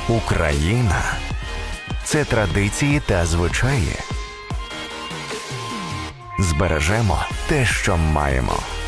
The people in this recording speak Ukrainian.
Україна – це традиції та звичаї. Збережемо те, що маємо.